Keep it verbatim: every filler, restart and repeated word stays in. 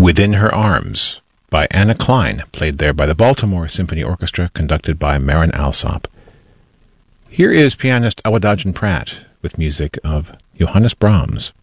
Within Her Arms by Anna Klein, played there by the Baltimore Symphony Orchestra, conducted by Marin Alsop. Here is pianist Awadagin Pratt with music of Johannes Brahms.